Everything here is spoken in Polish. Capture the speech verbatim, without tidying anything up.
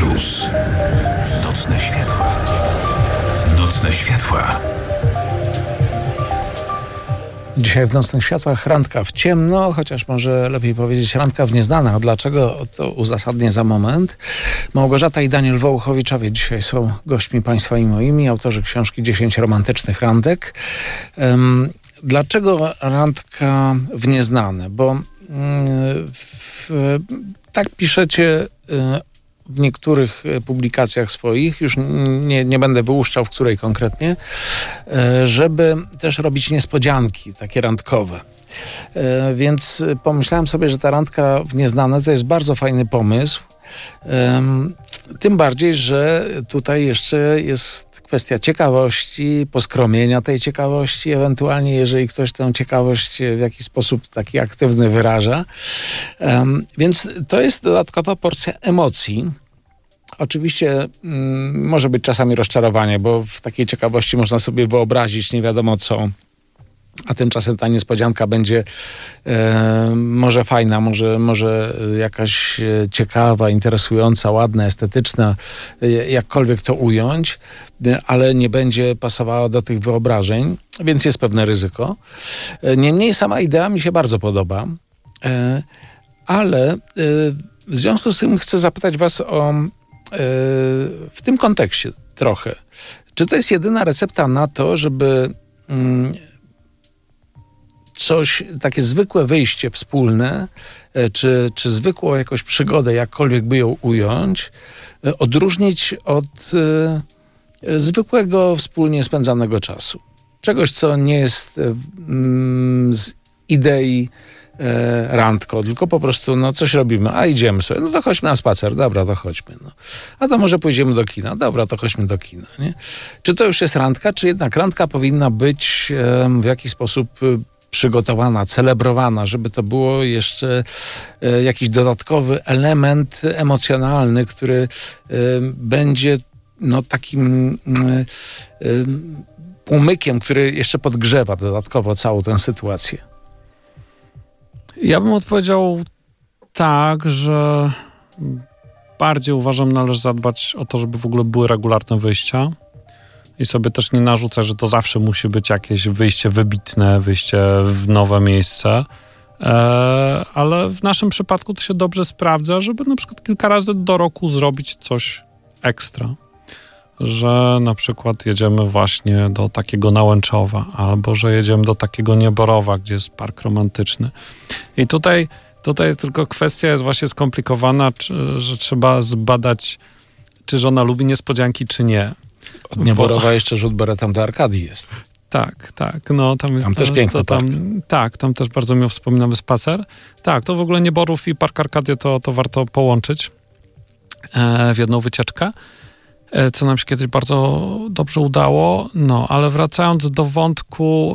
Plus. Nocne światła. Nocne światła. Dzisiaj w Nocnych Światłach randka w ciemno, chociaż może lepiej powiedzieć randka w nieznane. A dlaczego? To uzasadnię za moment. Małgorzata i Daniel Wołuchowiczowie dzisiaj są gośćmi Państwa i moimi, autorzy książki dziesięć romantycznych randek. Um, dlaczego randka w nieznane? Bo um, w, tak piszecie um, w niektórych publikacjach swoich, już nie, nie będę wyłuszczał, w której konkretnie, żeby też robić niespodzianki, takie randkowe. Więc pomyślałem sobie, że ta randka w nieznane to jest bardzo fajny pomysł. Tym bardziej, że tutaj jeszcze jest kwestia ciekawości, poskromienia tej ciekawości, ewentualnie jeżeli ktoś tę ciekawość w jakiś sposób taki aktywny wyraża. Więc to jest dodatkowa porcja emocji. Oczywiście mm, może być czasami rozczarowanie, bo w takiej ciekawości można sobie wyobrazić nie wiadomo co, a tymczasem ta niespodzianka będzie e, może fajna, może, może jakaś ciekawa, interesująca, ładna, estetyczna, jakkolwiek to ująć, ale nie będzie pasowała do tych wyobrażeń, więc jest pewne ryzyko. Niemniej sama idea mi się bardzo podoba, e, ale e, w związku z tym chcę zapytać was o w tym kontekście trochę. Czy to jest jedyna recepta na to, żeby mm, coś, takie zwykłe wyjście wspólne, czy, czy zwykłą jakąś przygodę, jakkolwiek by ją ująć, odróżnić od e, zwykłego wspólnie spędzanego czasu? Czegoś, co nie jest mm, z idei E, randko, tylko po prostu no coś robimy, a idziemy sobie, no to chodźmy na spacer, dobra, to chodźmy, no. A to może pójdziemy do kina, dobra, to chodźmy do kina, nie? Czy to już jest randka, czy jednak randka powinna być e, w jakiś sposób e, przygotowana, celebrowana, żeby to było jeszcze e, jakiś dodatkowy element emocjonalny, który e, będzie no takim e, e, płomykiem, który jeszcze podgrzewa dodatkowo całą tę sytuację. Ja bym odpowiedział tak, że bardziej uważam, należy zadbać o to, żeby w ogóle były regularne wyjścia i sobie też nie narzucać, że to zawsze musi być jakieś wyjście wybitne, wyjście w nowe miejsce, e, ale w naszym przypadku to się dobrze sprawdza, żeby na przykład kilka razy do roku zrobić coś ekstra. Że na przykład jedziemy właśnie do takiego Nałęczowa, albo że jedziemy do takiego Nieborowa, gdzie jest park romantyczny. I tutaj, tutaj tylko kwestia jest właśnie skomplikowana, czy, że trzeba zbadać, czy żona lubi niespodzianki, czy nie. Od Nieborowa Bo... jeszcze rzut beretem do Arkadii jest. Tak, tak. No, tam jest, tam też piękny tam, park. Tak, tam też bardzo miło wspominamy spacer. Tak, to w ogóle Nieborów i Park Arkadia to, to warto połączyć e, w jedną wycieczkę, co nam się kiedyś bardzo dobrze udało. No, ale wracając do wątku